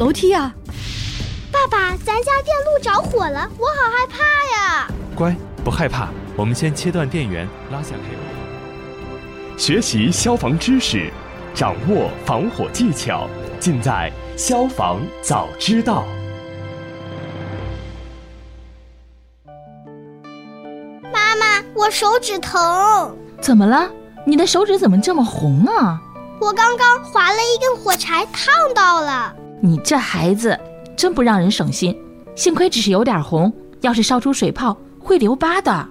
楼梯啊。 爸爸，咱家电路着火了，我好害怕呀。 乖，不害怕，我们先切断电源，拉下 cable。 学习消防知识，掌握防火技巧，尽在消防早知道。 妈妈，我手指疼。 怎么了？你的手指怎么这么红啊？ 我刚刚划了一根火柴，烫到了。 你这孩子真不让人省心，幸亏只是有点红，要是烧出水泡会留疤的。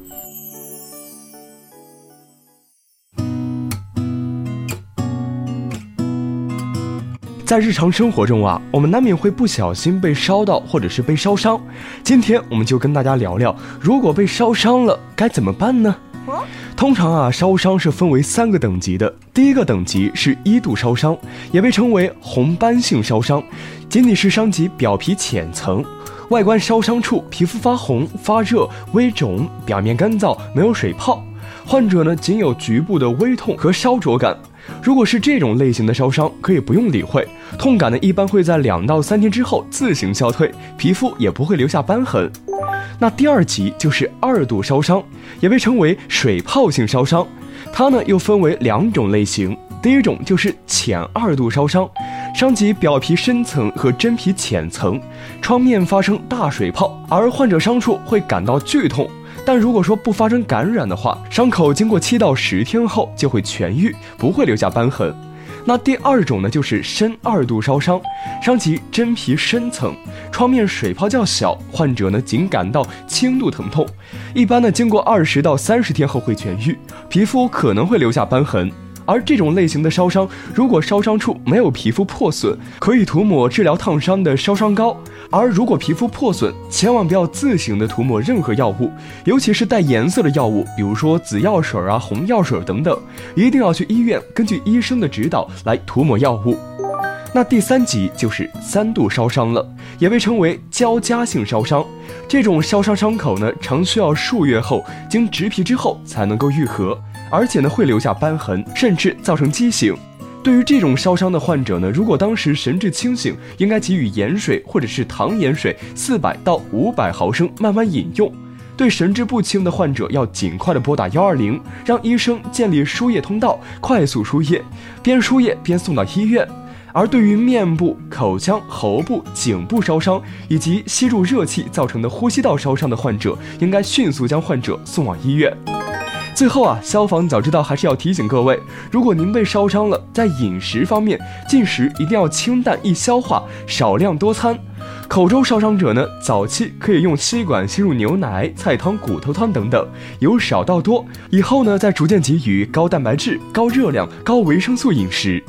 在日常生活中啊，我们难免会不小心被烧到，或者是被烧伤。今天我们就跟大家聊聊，如果被烧伤了该怎么办呢？通常啊，烧伤是分为3个等级的。第一个等级是1度烧伤，也被称为红斑性烧伤，仅仅是伤及表皮浅层，外观烧伤处皮肤发红、发热、微肿，表面干燥，没有水泡，患者呢仅有局部的微痛和烧灼感。如果是这种类型的烧伤，可以不用理会，痛感呢一般会在2到3天之后自行消退，皮肤也不会留下斑痕。那第2级就是2度烧伤，也被称为水泡性烧伤，它呢又分为2种类型。第一种就是浅2度烧伤，伤及表皮深层和真皮浅层，创面发生大水泡，而患者伤处会感到剧痛。但如果说不发生感染的话，伤口经过7到10天后就会痊愈，不会留下斑痕。那第2种呢，就是深2度烧伤，伤及真皮深层，创面水泡较小，患者呢仅感到轻度疼痛，一般呢经过20到30天后会痊愈，皮肤可能会留下斑痕。而这种类型的烧伤，如果烧伤处没有皮肤破损，可以涂抹治疗烫伤的烧伤膏；而如果皮肤破损，千万不要自行的涂抹任何药物，尤其是带颜色的药物，比如说紫药水啊、红药水等等，一定要去医院根据医生的指导来涂抹药物。那第3级就是3度烧伤了，也被称为交加性烧伤。这种烧伤伤口呢，常需要数月后经植皮之后才能够愈合，而且呢会留下斑痕，甚至造成畸形。对于这种烧伤的患者呢，如果当时神志清醒，应该给予盐水或者是糖盐水400到500毫升慢慢饮用。对神志不清的患者，要尽快的拨打120，让医生建立输液通道，快速输液，边输液边送到医院。而对于面部、口腔、喉部、颈部烧伤以及吸入热气造成的呼吸道烧伤的患者，应该迅速将患者送往医院。最后啊，消防早知道还是要提醒各位，如果您被烧伤了，在饮食方面，进食一定要清淡易消化，少量多餐。口周烧伤者呢，早期可以用吸管吸入牛奶、菜汤、骨头汤等等，由少到多，以后呢再逐渐给予高蛋白质、高热量、高维生素饮食。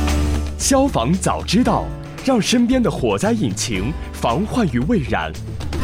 消防早知道，让身边的火灾引擎防患于未然。